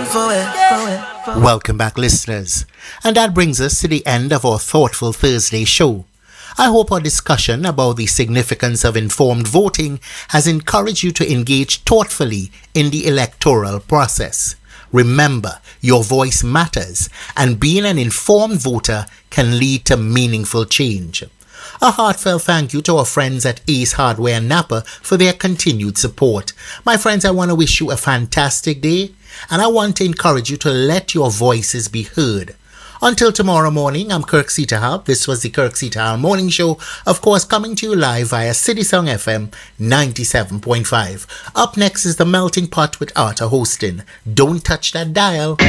Welcome back, listeners. And that brings us to the end of our Thoughtful Thursday show. I hope our discussion about the significance of informed voting has encouraged you to engage thoughtfully in the electoral process. Remember, your voice matters, and being an informed voter can lead to meaningful change. A heartfelt thank you to our friends at Ace Hardware and Napa for their continued support. My friends, I want to wish you a fantastic day, and I want to encourage you to let your voices be heard. Until tomorrow morning, I'm Kirk Sitahal. This was the Kirk Sitahal Morning Show, of course, coming to you live via City Song FM 97.5. Up next is The Melting Pot with Arthur hosting. Don't touch that dial.